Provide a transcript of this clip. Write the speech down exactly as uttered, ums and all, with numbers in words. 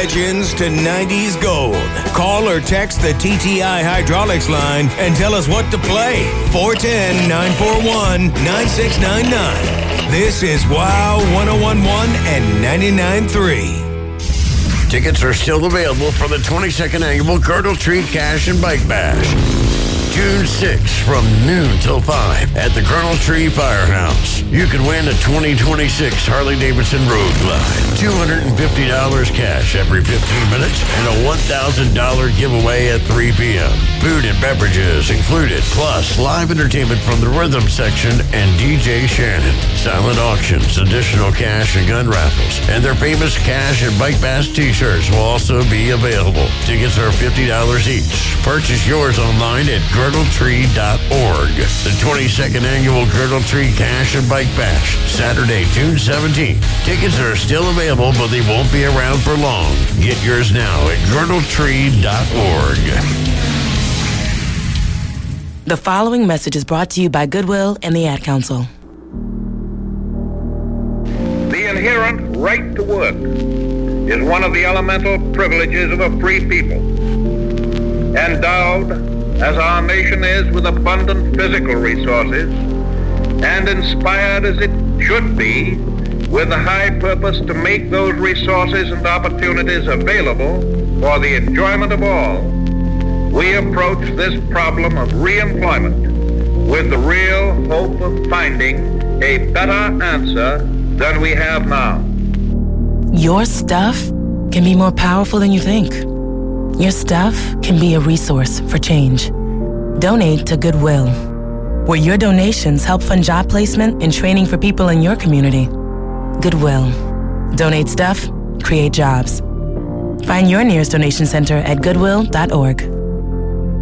legends to nineties gold. Call or text the T T I Hydraulics line and tell us what to play. four one zero, nine four one, nine six nine nine. This is Wow one oh one point one and ninety-nine point three. Tickets are still available for the twenty-second annual Girdle Tree Cash and Bike Bash. June sixth from noon till five at the Girdle Tree Firehouse. You can win a twenty twenty-six Harley-Davidson Road Glide, two hundred fifty dollars cash every fifteen minutes, and a one thousand dollars giveaway at three p.m. Food and beverages included, plus live entertainment from the Rhythm section and D J Shannon. Silent auctions, additional cash and gun raffles, and their famous Cash and Bike Bash t-shirts will also be available. Tickets are fifty dollars each. Purchase yours online at girdle tree dot org. The twenty-second annual Girdle Tree Cash and Bike Bash, Saturday, June seventeenth. Tickets are still available, but they won't be around for long. Get yours now at girdle tree dot org. The following message is brought to you by Goodwill and the Ad Council. The inherent right to work is one of the elemental privileges of a free people. Endowed, as our nation is, with abundant physical resources, and inspired as it should be with the high purpose to make those resources and opportunities available for the enjoyment of all, we approach this problem of reemployment with the real hope of finding a better answer than we have now. Your stuff can be more powerful than you think. Your stuff can be a resource for change. Donate to Goodwill, where your donations help fund job placement and training for people in your community. Goodwill. Donate stuff, create jobs. Find your nearest donation center at goodwill dot org.